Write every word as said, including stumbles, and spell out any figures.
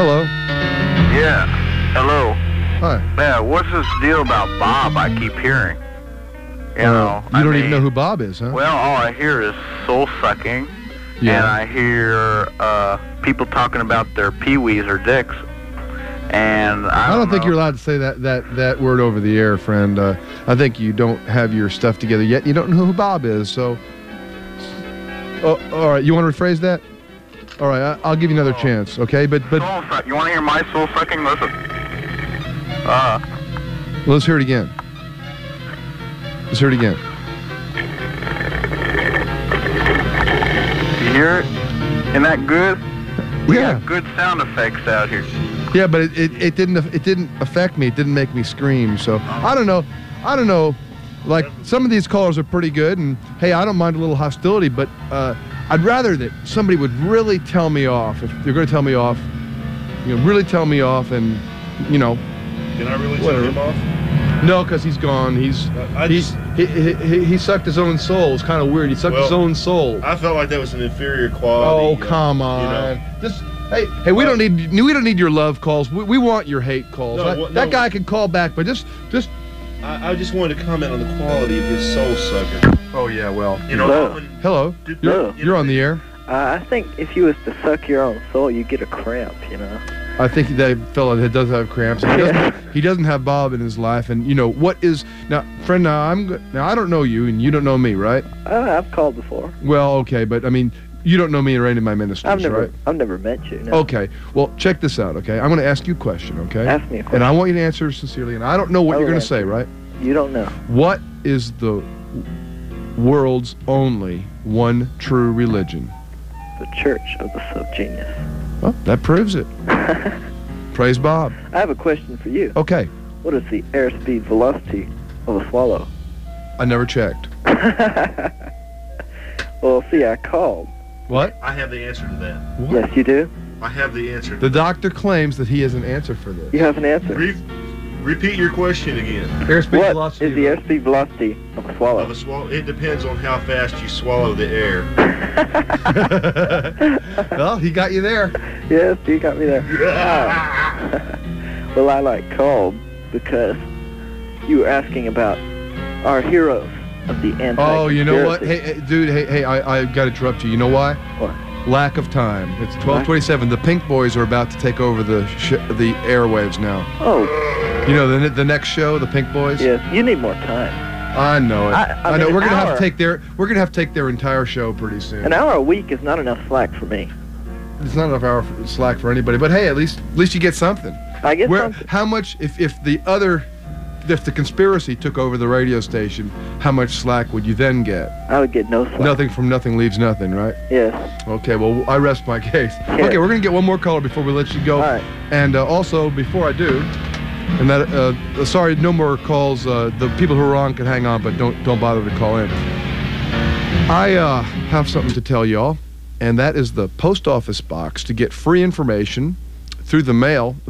Hello. Yeah. Hello. Hi. Yeah, what's this deal about Bob I keep hearing? You Uh, know, you I don't mean, even know who Bob is, huh? Well, all I hear is soul sucking, Yeah. and I hear uh, people talking about their peewees or dicks. And I I don't, don't think know. you're allowed to say that, that, that word over the air, friend. Uh, I think you don't have your stuff together yet. You don't know who Bob is, so... Oh, all right, you want to rephrase that? All right, I, I'll give you another Oh. chance, okay? But but Soul suck. You want to hear my soul sucking? Listen. Uh, let's hear it again. Let's hear it again. you hear it? Isn't that good? We Yeah. got good sound effects out here. Yeah, but it, it, it didn't it didn't affect me. It didn't make me scream. So I don't know. I don't know. Like, some of these callers are pretty good, and hey, I don't mind a little hostility, but uh, I'd rather that somebody would really tell me off. If they're going to tell me off, you know, really tell me off, and you know. Can I really Whatever. tell him off? No, because he's gone. He's I he, just- he, he, he he sucked his own soul. It's kind of weird. He sucked his Well, own soul. I felt like that was an inferior Oh, quality. come on. You know. Just hey, hey, we don't need we don't need your love calls. We, we want your hate calls. No, That- what- that no. guy can call back, but just just. I, I just wanted to comment on the quality of his soul sucker. Oh yeah, well. You know, Hello. when- Hello. Did- You're, Hello. you're on the air. Uh, I think if you was to suck your own soul, you get a cramp, you know? I think that fella that does have cramps. He doesn't, he doesn't have Bob in his life, and you know what is now, friend. Now I'm go- now I don't know you, and you don't know me, right? Uh, I've called before. Well, okay, but I mean, you don't know me or any of my ministers, I've never, right? I've never met you. No. Okay. Well, check this out. Okay, I'm going to ask you a question. Okay. Ask me a question. And I want you to answer sincerely. And I don't know what I you're will going to say, answer. right? You don't know. What is the world's only one true religion? The Church of the Subgenius. Well, that proves it. Praise Bob. I have a question for you. Okay. What is the airspeed velocity of a swallow? I never checked. Well, see, I called. What? I have the answer to that. What? Yes, you do? I have the answer. The doctor claims that he has an answer for this. You have an answer. Re- repeat your question again. Airspeed What velocity. is the airspeed velocity of a swallow? Of a swallow, it depends on how fast you swallow the air. Well, he got you there. Yes, you got me there. Ah. Well, I like called because you were asking about our heroes of the anti. Oh, you know what? Hey, hey dude, hey, hey, I, I got to interrupt you. You know why? What? Lack of time. It's twelve twenty-seven. The Pink Boys are about to take over the sh the airwaves now. Oh, You know, the, ne- the next show, the Pink Boys? yes. You need more time. I know it. I- I know. mean, We're an gonna have hour. to take their we're gonna have to take their entire show pretty soon. An hour a week is not enough slack for me. It's not enough hour for, slack for anybody, but hey, at least at least you get something. I get Where something. how much if if the other if the conspiracy took over the radio station, how much slack would you then get? I would get no slack. Nothing from nothing leaves nothing, right? Yes. Okay, well, I rest my case. Yeah. Okay, we're going to get one more caller before we let you go. All right. And uh, also, before I do, and that, uh, uh, sorry, no more calls. Uh, the people who are on can hang on, but don't don't bother to call in. I uh, have something to tell y'all, and that is the post office box to get free information through the mail.